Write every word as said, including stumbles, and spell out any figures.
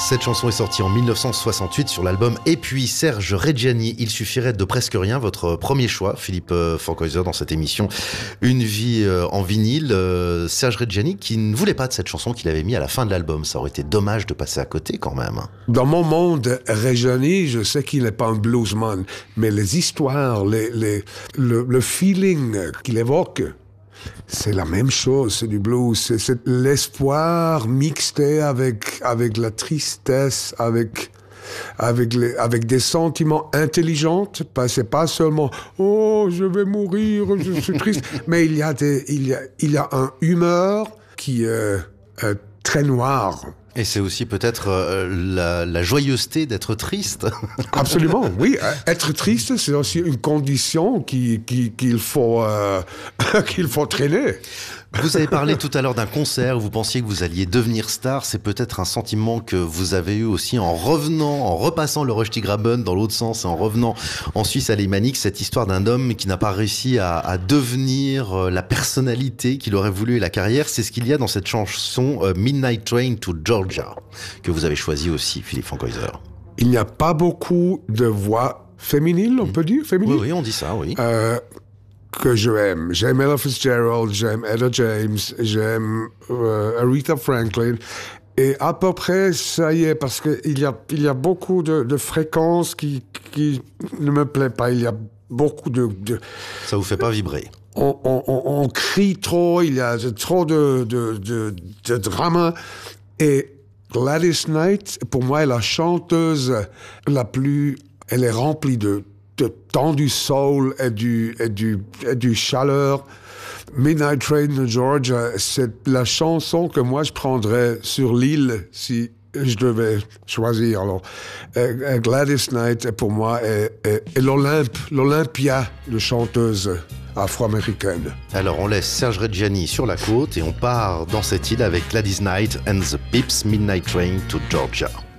Cette chanson est sortie en dix-neuf cent soixante-huit sur l'album Et puis Serge Reggiani, il suffirait de presque rien, votre premier choix, Philippe Fankhäuser, dans cette émission Une vie en vinyle. Serge Reggiani qui ne voulait pas de cette chanson qu'il avait mis à la fin de l'album. Ça aurait été dommage de passer à côté quand même. Dans mon monde, Reggiani, je sais qu'il n'est pas un bluesman, mais les histoires, les, les, le, le feeling qu'il évoque, c'est la même chose, c'est du blues, c'est, c'est l'espoir mixé avec, avec la tristesse, avec, avec, les, avec des sentiments intelligents. C'est pas seulement « Oh, je vais mourir, je suis triste », mais il y a, des, il y a, il y a un humeur qui est euh, très noir. Et c'est aussi peut-être euh, la, la joyeuseté d'être triste. Absolument, oui. Être triste, c'est aussi une condition qui, qui, qu'il faut, euh, qu'il faut traîner. Vous avez parlé tout à l'heure d'un concert où vous pensiez que vous alliez devenir star. C'est peut-être un sentiment que vous avez eu aussi en revenant, en repassant le Röstigraben dans l'autre sens et en revenant en Suisse alémanique, cette histoire d'un homme qui n'a pas réussi à, à devenir la personnalité qu'il aurait voulu et la carrière. C'est ce qu'il y a dans cette chanson euh, Midnight Train to Georgia, que vous avez choisie aussi, Philippe Fankhäuser. Il n'y a pas beaucoup de voix féminines, on peut dire, féminines. Oui, oui, on dit ça, oui. Euh, que j'aime. J'aime Ella Fitzgerald, j'aime Etta James, j'aime euh, Aretha Franklin. Et à peu près, ça y est, parce qu'il y a, il y a beaucoup de, de fréquences qui, qui ne me plaisent pas. Il y a beaucoup de... de ça vous fait pas vibrer? On, on, on, on crie trop, il y a trop de, de, de, de drama. Et Gladys Knight, pour moi, est la chanteuse la plus... Elle est remplie de... de temps du soul et du, et du, et du chaleur. Midnight Train to Georgia, c'est la chanson que moi je prendrais sur l'île si je devais choisir. Alors, euh, Gladys Knight, pour moi, est, est, est l'Olympe, l'Olympia de chanteuse afro-américaine. Alors on laisse Serge Reggiani sur la côte et on part dans cette île avec Gladys Knight and the Pips, Midnight Train to Georgia.